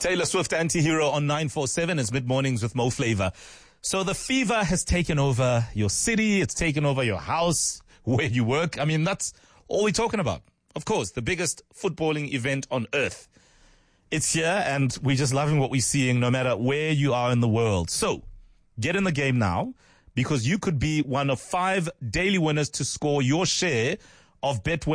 Taylor Swift, Anti-Hero on 947. It's mid-mornings with Mo Flavor. So the fever has taken over your city. It's taken over your house, where you work. I mean, that's all we're talking about. Of course, the biggest footballing event on earth. It's here, and we're just loving what we're seeing no matter where you are in the world. So get in the game now, because you could be one of 5 daily winners to score your share of Betway